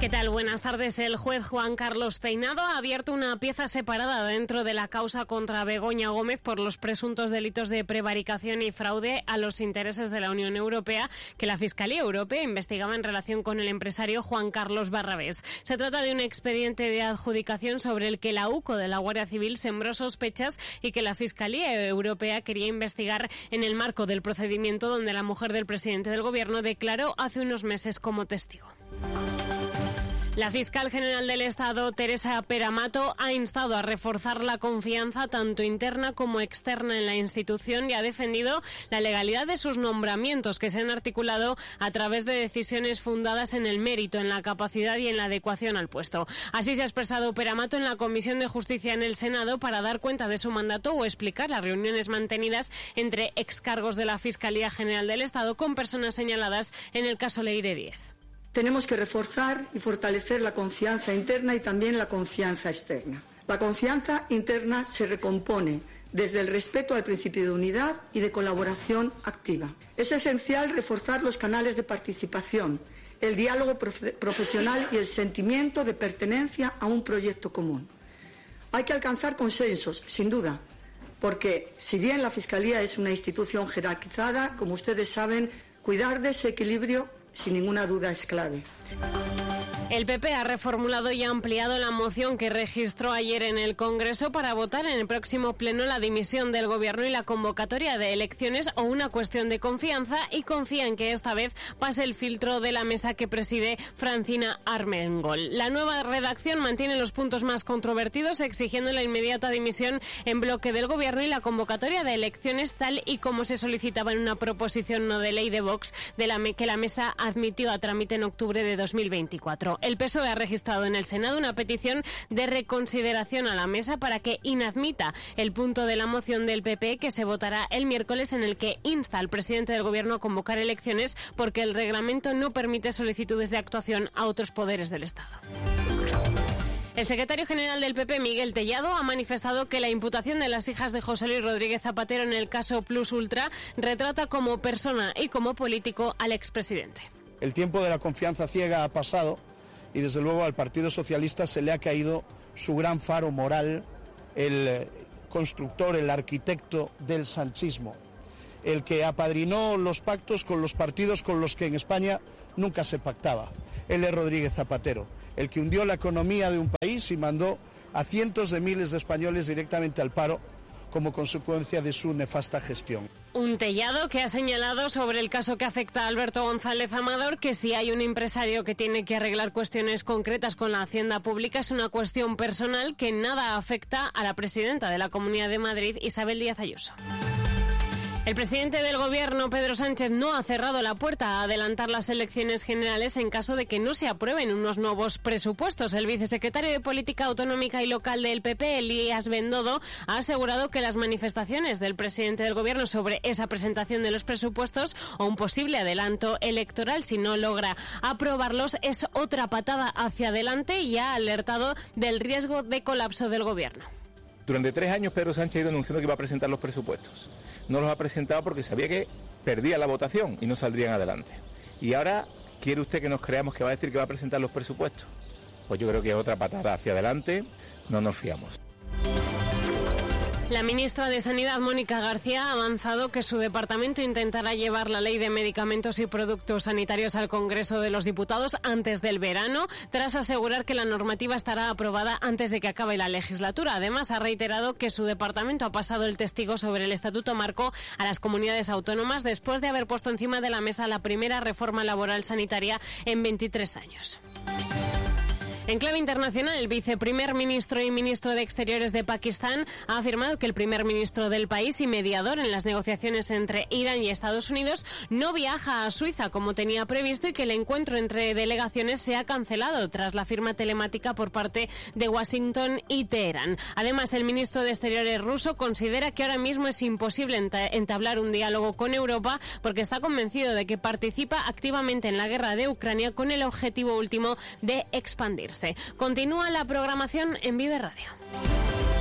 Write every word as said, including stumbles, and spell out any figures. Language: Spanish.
¿Qué tal? Buenas tardes. El juez Juan Carlos Peinado ha abierto una pieza separada dentro de la causa contra Begoña Gómez por los presuntos delitos de prevaricación y fraude a los intereses de la Unión Europea que la Fiscalía Europea investigaba en relación con el empresario Juan Carlos Barrabés. Se trata de un expediente de adjudicación sobre el que la UCO de la Guardia Civil sembró sospechas y que la Fiscalía Europea quería investigar en el marco del procedimiento donde la mujer del presidente del Gobierno declaró hace unos meses como testigo. La fiscal general del Estado, Teresa Peramato, ha instado a reforzar la confianza tanto interna como externa en la institución y ha defendido la legalidad de sus nombramientos que se han articulado a través de decisiones fundadas en el mérito, en la capacidad y en la adecuación al puesto. Así se ha expresado Peramato en la Comisión de Justicia en el Senado para dar cuenta de su mandato o explicar las reuniones mantenidas entre excargos de la Fiscalía General del Estado con personas señaladas en el caso Leire Díez. Tenemos que reforzar y fortalecer la confianza interna y también la confianza externa. La confianza interna se recompone desde el respeto al principio de unidad y de colaboración activa. Es esencial reforzar los canales de participación, el diálogo profe- profesional y el sentimiento de pertenencia a un proyecto común. Hay que alcanzar consensos, sin duda, porque si bien la Fiscalía es una institución jerarquizada, como ustedes saben, cuidar de ese equilibrio sin ninguna duda es clave. El P P ha reformulado y ampliado la moción que registró ayer en el Congreso para votar en el próximo pleno la dimisión del Gobierno y la convocatoria de elecciones o una cuestión de confianza y confía en que esta vez pase el filtro de la mesa que preside Francina Armengol. La nueva redacción mantiene los puntos más controvertidos exigiendo la inmediata dimisión en bloque del Gobierno y la convocatoria de elecciones tal y como se solicitaba en una proposición no de ley de Vox de la que la mesa admitió a trámite en octubre de dos mil veinticuatro. El P S O E ha registrado en el Senado una petición de reconsideración a la mesa para que inadmita el punto de la moción del P P que se votará el miércoles en el que insta al presidente del Gobierno a convocar elecciones porque el reglamento no permite solicitudes de actuación a otros poderes del Estado. El secretario general del P P, Miguel Tellado, ha manifestado que la imputación de las hijas de José Luis Rodríguez Zapatero en el caso Plus Ultra retrata como persona y como político al expresidente. El tiempo de la confianza ciega ha pasado y desde luego al Partido Socialista se le ha caído su gran faro moral, el constructor, el arquitecto del sanchismo, el que apadrinó los pactos con los partidos con los que en España nunca se pactaba. Él es Rodríguez Zapatero, el que hundió la economía de un país y mandó a cientos de miles de españoles directamente al paro como consecuencia de su nefasta gestión. Un Tellado que ha señalado sobre el caso que afecta a Alberto González Amador que si hay un empresario que tiene que arreglar cuestiones concretas con la hacienda pública es una cuestión personal que nada afecta a la presidenta de la Comunidad de Madrid, Isabel Díaz Ayuso. El presidente del Gobierno, Pedro Sánchez, no ha cerrado la puerta a adelantar las elecciones generales en caso de que no se aprueben unos nuevos presupuestos. El vicesecretario de Política Autonómica y Local del P P, Elías Bendodo, ha asegurado que las manifestaciones del presidente del Gobierno sobre esa presentación de los presupuestos o un posible adelanto electoral si no logra aprobarlos es otra patada hacia adelante y ha alertado del riesgo de colapso del Gobierno. Durante tres años Pedro Sánchez ha ido anunciando que iba a presentar los presupuestos. No los ha presentado porque sabía que perdía la votación y no saldrían adelante. Y ahora, ¿quiere usted que nos creamos que va a decir que va a presentar los presupuestos? Pues yo creo que es otra patada hacia adelante, no nos fiamos. La ministra de Sanidad, Mónica García, ha avanzado que su departamento intentará llevar la ley de medicamentos y productos sanitarios al Congreso de los Diputados antes del verano, tras asegurar que la normativa estará aprobada antes de que acabe la legislatura. Además, ha reiterado que su departamento ha pasado el testigo sobre el Estatuto Marco a las comunidades autónomas después de haber puesto encima de la mesa la primera reforma laboral sanitaria en veintitrés años. En clave internacional, el viceprimer ministro y ministro de Exteriores de Pakistán ha afirmado que el primer ministro del país y mediador en las negociaciones entre Irán y Estados Unidos no viaja a Suiza como tenía previsto y que el encuentro entre delegaciones se ha cancelado tras la firma telemática por parte de Washington y Teherán. Además, el ministro de Exteriores ruso considera que ahora mismo es imposible entablar un diálogo con Europa porque está convencido de que participa activamente en la guerra de Ucrania con el objetivo último de expandir. Continúa la programación en Vive Radio.